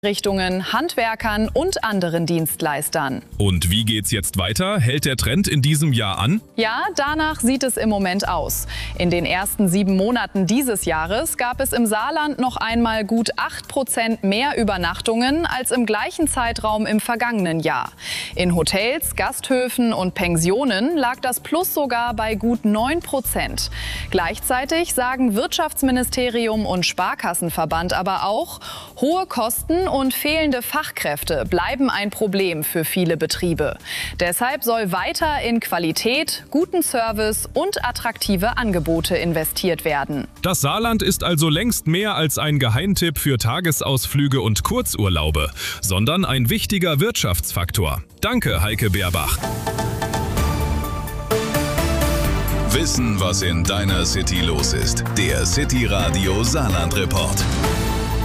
Richtungen, Handwerkern und anderen Dienstleistern. Und wie geht's jetzt weiter? Hält der Trend in diesem Jahr an? Ja, danach sieht es im Moment aus. In den ersten 7 Monaten dieses Jahres gab es im Saarland noch einmal gut 8% mehr Übernachtungen als im gleichen Zeitraum im vergangenen Jahr. In Hotels, Gasthöfen und Pensionen lag das Plus sogar bei gut 9%. Gleichzeitig sagen Wirtschaftsministerium und Sparkassenverband aber auch, hohe Kosten und fehlende Fachkräfte bleiben ein Problem für viele Betriebe. Deshalb soll weiter in Qualität, guten Service und attraktive Angebote investiert werden. Das Saarland ist also längst mehr als ein Geheimtipp für Tagesausflüge und Kurzurlaube, sondern ein wichtiger Wirtschaftsfaktor. Danke, Heike Beerbach. Wissen, was in deiner City los ist. Der City Radio Saarland Report.